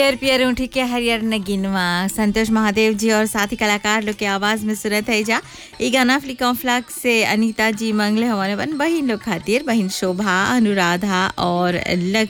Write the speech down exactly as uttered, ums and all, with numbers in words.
पियर पियर ऊँटी के हरियर नगिनवा संतोष महादेव जी और साथी कलाकार लोग के आवाज में सुनत है जा ई गाना फ्लिका फ्लक से अनीता जी मंगले हमारे बन बहिन लोग खातिर बहिन शोभा अनुराधा और लक